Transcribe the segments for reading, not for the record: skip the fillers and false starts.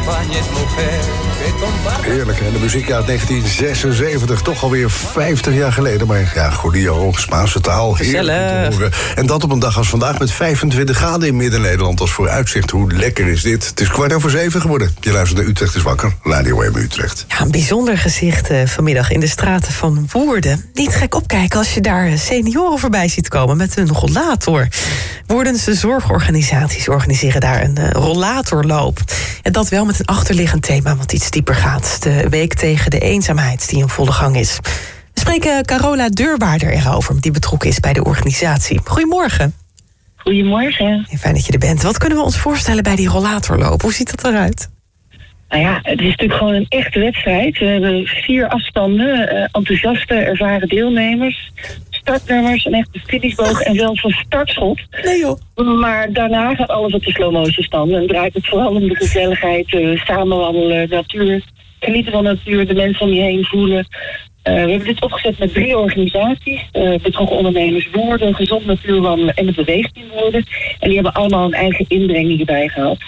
Heerlijk, hè? De muziek uit 1976, toch alweer 50 jaar geleden. Maar ja, Gordillo, Spaanse taal, heerlijk om te horen. En dat op een dag als vandaag met 25 graden in Midden-Nederland als vooruitzicht. Hoe lekker is dit? Het is 7:15 geworden. Je luistert naar Utrecht is wakker, Radio M Utrecht. Ja, een bijzonder gezicht vanmiddag in de straten van Woerden. Niet gek opkijken als je daar senioren voorbij ziet komen met een rollator. Woerdense zorgorganisaties organiseren daar een rollatorloop. En dat wel met een achterliggend thema wat iets dieper gaat. De week tegen de eenzaamheid die in volle gang is. We spreken Carola Deurwaarder erover, die betrokken is bij de organisatie. Goedemorgen. Goedemorgen. Fijn dat je er bent. Wat kunnen we ons voorstellen bij die rollatorloop? Hoe ziet dat eruit? Nou ja, het is natuurlijk gewoon een echte wedstrijd. We hebben 4 afstanden, enthousiaste, ervaren deelnemers, startnummers, een echte finishboog en zelfs een startschot. Nee joh. Maar daarna gaat alles op de slow motion stand. En draait het vooral om de gezelligheid, samenwandelen, natuur, genieten van de natuur, de mensen om je heen voelen. We hebben dit opgezet met 3 organisaties. Betrokken ondernemers Woerden, Gezond Natuurwandelen en de Beweegteam Woerden. En die hebben allemaal een eigen inbreng hierbij gehad.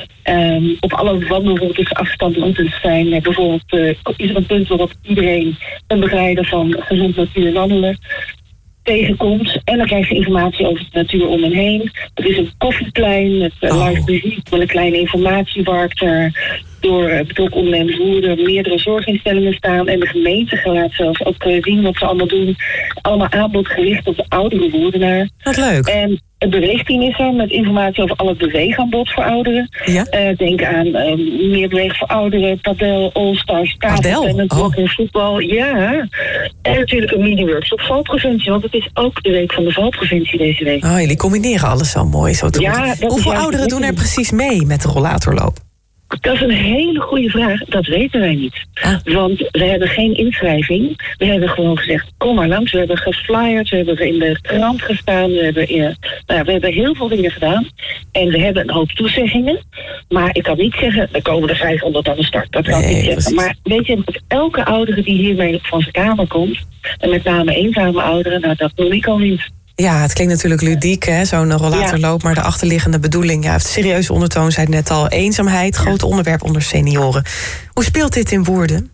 Op alle wandelroutes, afstandroutes zijn bijvoorbeeld is er een punt waarop iedereen een begeleider van Gezond Natuur Wandelen tegenkomt. En dan krijg je informatie over de natuur om hen heen. Het is een koffieplein met live muziek, met een kleine informatiebark daar. Door betrokken ondernemers Woerden meerdere zorginstellingen staan. En de gemeente gaat zelfs ook zien wat ze allemaal doen. Allemaal aanbod gericht op de oudere Woerdenaar. Wat leuk. En het beweegteam is er met informatie over al het beweegaanbod voor ouderen. Ja? Denk aan meer bewegen voor ouderen, padel, all-stars, kaarten, en voetbal. Ja. En natuurlijk een mini-workshop valpreventie, want het is ook de week van de valpreventie deze week. Oh, jullie combineren alles zo mooi. Zo hoeveel ouderen doen er precies mee met de rollatorloop? Dat is een hele goede vraag. Dat weten wij niet. Want we hebben geen inschrijving. We hebben gewoon gezegd, kom maar langs. We hebben geflyerd, we hebben in de krant gestaan. We hebben heel veel dingen gedaan. En we hebben een hoop toezeggingen. Maar ik kan niet zeggen, er komen er 500 aan de start. Dat kan ik niet zeggen. Precies. Maar weet je, dat elke oudere die hiermee van zijn kamer komt, en met name eenzame ouderen, nou dat noem ik al niet. Ja, het klinkt natuurlijk ludiek, hè, zo'n rollatorloop. Maar de achterliggende bedoeling, heeft serieuze ondertoon, zei net al. Eenzaamheid, groot onderwerp onder senioren. Hoe speelt dit in Woerden?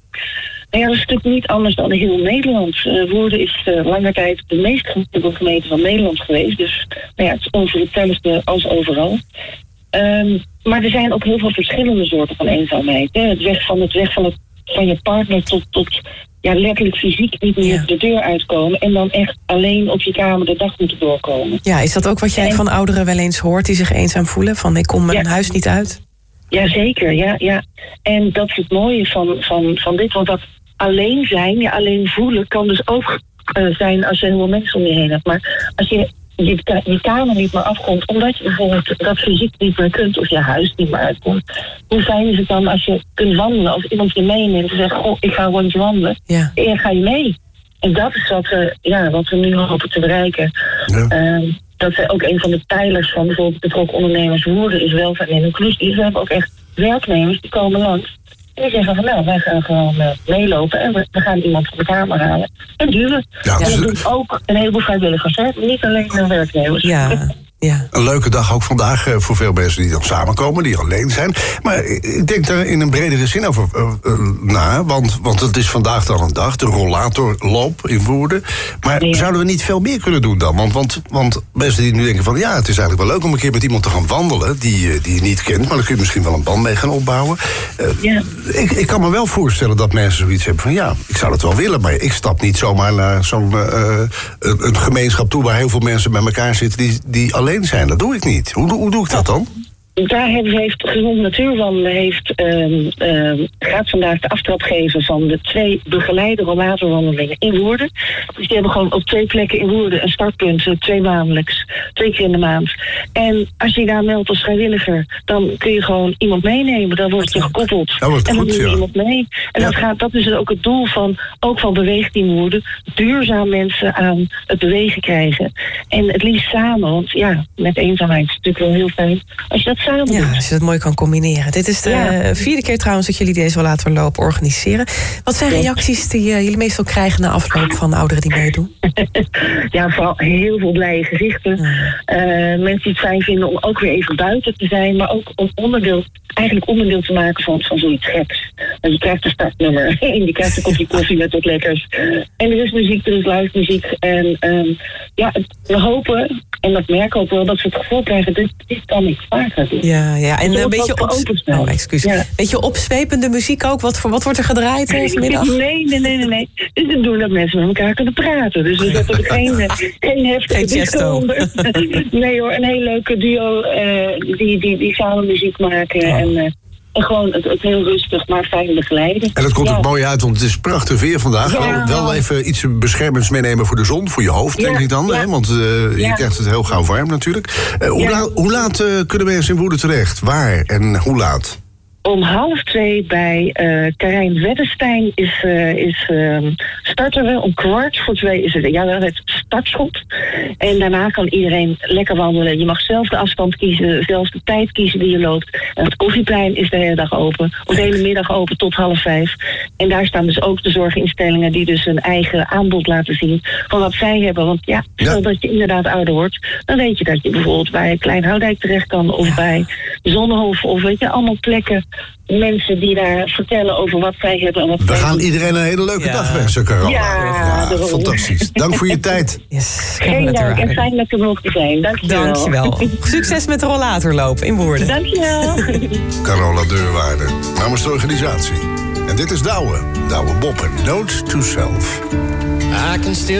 Nou ja, dat is natuurlijk niet anders dan in heel Nederland. Woerden is lange tijd de meest gemiddelde gemeente van Nederland geweest. Dus nou ja, het is ongeveer hetzelfde als overal. Maar er zijn ook heel veel verschillende soorten van eenzaamheid. Hè. Het weg van je partner tot ja, letterlijk fysiek niet meer de deur uitkomen en dan echt alleen op je kamer de dag moeten doorkomen. Ja, is dat ook wat jij van ouderen wel eens hoort die zich eenzaam voelen? Van ik kom mijn huis niet uit? Jazeker, ja. En dat is het mooie van dit, want dat alleen zijn, ja, alleen voelen kan dus ook zijn als je heel veel mensen om je heen hebt. Maar als je kamer niet meer afkomt, omdat je bijvoorbeeld dat fysiek niet meer kunt of je huis niet meer uitkomt. Hoe fijn is het dan als je kunt wandelen, als iemand je meeneemt en zegt, goh, ik ga een rondje wandelen. Ja. En dan ga je mee. En dat is wat we nu hopen te bereiken. Ja. Dat is ook een van de pijlers van bijvoorbeeld betrokken ondernemers Woerden is welvaart en inclusie. We hebben ook echt werknemers die komen langs. En die zeggen van nou, wij gaan gewoon meelopen en we gaan iemand van de kamer halen. En duwen. Ja, en dat doen ook een heleboel vrijwilligers, hè? Niet alleen werknemers. Ja. Ja. Een leuke dag ook vandaag voor veel mensen die dan samenkomen, die alleen zijn. Maar ik denk daar in een bredere zin over na. Want het is vandaag dan een dag, de rollatorloop in Woerden. Maar zouden we niet veel meer kunnen doen dan? Want mensen die nu denken van ja, het is eigenlijk wel leuk om een keer met iemand te gaan wandelen die je niet kent. Maar dan kun je misschien wel een band mee gaan opbouwen. Ik kan me wel voorstellen dat mensen zoiets hebben van ja, ik zou dat wel willen. Maar ik stap niet zomaar naar zo'n een gemeenschap toe waar heel veel mensen bij elkaar zitten die alleen zijn. Dat doe ik niet. Hoe doe ik dat dan? Daar heeft Gezond Natuurwandelen gaat vandaag de aftrap geven van de 2 begeleide rollatorwandelingen in Woerden. Dus die hebben gewoon op 2 plekken in Woerden een startpunt, 2 maandelijks, 2 keer in de maand. En als je daar meldt als vrijwilliger, dan kun je gewoon iemand meenemen. Dan word je gekoppeld. En dan doe je iemand mee. En dat is ook het doel van Beweegteam Woerden. Duurzaam mensen aan het bewegen krijgen. En het liefst samen, want ja, met eenzaamheid is het natuurlijk wel heel fijn als je dat samen Ja, doet. als je dat mooi kan combineren. Dit is de 4e keer trouwens dat jullie deze rollatorloop organiseren. Wat zijn reacties die jullie meestal krijgen na afloop van ouderen die meedoen? Ja, vooral heel veel blije gezichten. Mensen die het fijn vinden om ook weer even buiten te zijn, maar ook om onderdeel te maken van zoiets geks. Want je krijgt een startnummer en je krijgt een kopje koffie met wat lekkers. En er is muziek, er is live muziek. En we hopen, en dat merken we ook wel, dat we het gevoel krijgen, dit kan niet vaker doen. Ja. En een beetje beetje opzwepende muziek ook. Wat wordt er gedraaid vanmiddag? Nee. Dus we doen dat mensen met elkaar kunnen praten. Dus we zetten er geen heftige disco onder. Nee hoor, een heel leuke duo die samen muziek maken. En gewoon het heel rustig, maar fijn begeleiden. En dat komt ook mooi uit, want het is prachtig weer vandaag. Ja. Wel even iets beschermends meenemen voor de zon, voor je hoofd, denk ik dan. Hè? Want je krijgt het heel gauw warm natuurlijk. Hoe laat kunnen mensen in Woerden terecht? Waar en hoe laat? Om 1:30 bij terrein Weddestein starten we. Om 1:15 is het startschot. En daarna kan iedereen lekker wandelen. Je mag zelf de afstand kiezen, zelfs de tijd kiezen die je loopt. En het Koffieplein is de hele dag open. Of de hele middag open tot 4:30. En daar staan dus ook de zorginstellingen die dus hun eigen aanbod laten zien van wat zij hebben. Want stel dat je inderdaad ouder wordt, dan weet je dat je bijvoorbeeld bij Klein Houdijk terecht kan of bij Zonnehof of weet je, allemaal plekken. Mensen die daar vertellen over wat zij hebben en wat We gaan iedereen een hele leuke dag wensen, Carola. Ja, fantastisch. Dank voor je tijd. Yes, geen dank en fijn met de mocht te zijn. Dankjewel. Succes met de rollatorloop in Woerden. Dankjewel. Carola Deurwaarde, namens de organisatie. En dit is Douwe Bob en Note to Self. I can still